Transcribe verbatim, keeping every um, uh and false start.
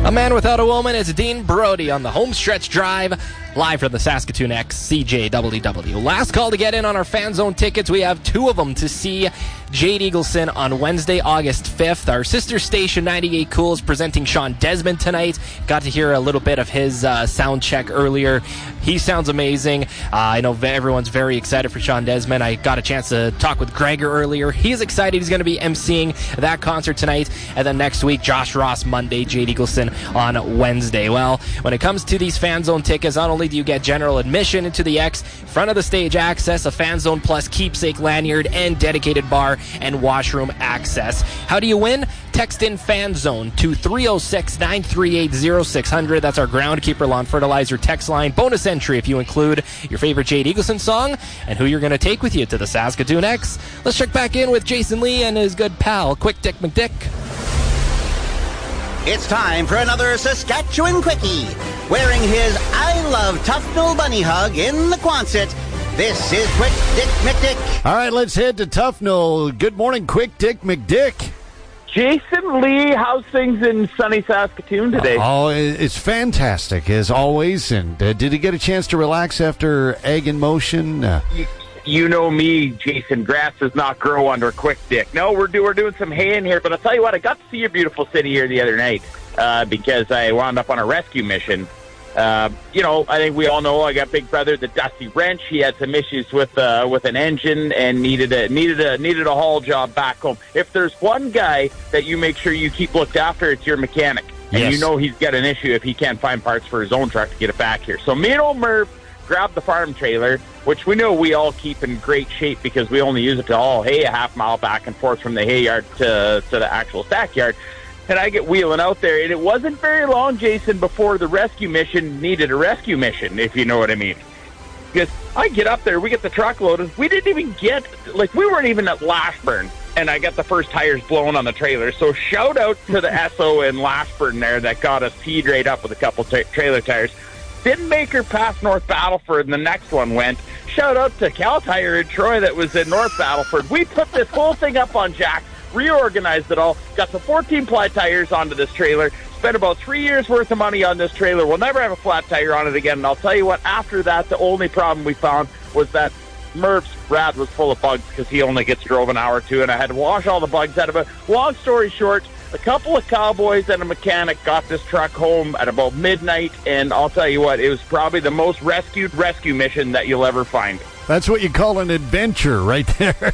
A Man Without a Woman is Dean Brody on the home stretch drive, live from the Saskatoon X C J W W. Last call to get in on our Fan Zone tickets. We have two of them to see Jade Eagleson on Wednesday, August fifth. Our sister station, ninety-eight Cool, is presenting Sean Desmond tonight. Got to hear a little bit of his uh, sound check earlier. He sounds amazing. Uh, I know everyone's very excited for Sean Desmond. I got a chance to talk with Gregor earlier. He's excited. He's going to be emceeing that concert tonight. And then next week, Josh Ross Monday, Jade Eagleson on Wednesday. Well, when it comes to these Fan Zone tickets, not only do you get general admission into the X, front of the stage access, a Fan Zone Plus keepsake lanyard, and dedicated bar and washroom access. How do you win? Text in Fan Zone to three oh six, nine three eight, oh six hundred. That's our Groundkeeper Lawn Fertilizer text line. Bonus entry if you include your favorite Jade Eagleson song and who you're going to take with you to the Saskatoon X. Let's check back in with Jason Lee and his good pal, Quick Dick McDick. It's time for another Saskatchewan Quickie. Wearing his I Love Tufnell Bunny Hug in the Quonset, this is Quick Dick McDick. All right, let's head to Tufnell. Good morning, Quick Dick McDick. Jason Lee, how's things in sunny Saskatoon today? Oh, it's fantastic, as always. And uh, did he get a chance to relax after Egg in Motion? Uh, you, you know me, Jason. Grass does not grow under Quick Dick. No, we're, do, we're doing some hay in here, but I'll tell you what, I got to see your beautiful city here the other night uh, because I wound up on a rescue mission. Uh, you know, I think we all know I got big brother, the Dusty Wrench. He had some issues with uh, with an engine and needed a needed a needed a haul job back home. If there's one guy that you make sure you keep looked after, it's your mechanic. And yes. You know he's got an issue if he can't find parts for his own truck to get it back here. So me and old Merv grabbed the farm trailer, which we know we all keep in great shape because we only use it to haul hay a half mile back and forth from the hay yard to to the actual stack yard. And I get wheeling out there, and it wasn't very long, Jason, before the rescue mission needed a rescue mission, if you know what I mean. Because I get up there, we get the truck loaded. We didn't even get, like, we weren't even at Lashburn, and I got the first tires blown on the trailer. So shout out to the S O in Lashburn there that got us teed right up with a couple tra- trailer tires. Didn't make her past North Battleford, and the next one went. Shout out to Cal Tire in Troy that was in North Battleford. We put this whole thing up on jacks, reorganized it all, got the fourteen ply tires onto this trailer, spent about three years worth of money on this trailer. We'll never have a flat tire on it again. And I'll tell you what, after that, the only problem we found was that Merv's rad was full of bugs because he only gets drove an hour or two, and I had to wash all the bugs out of it. Long story short, a couple of cowboys and a mechanic got this truck home at about midnight, and I'll tell you what, it was probably the most rescued rescue mission that you'll ever find. That's what you call an adventure right there.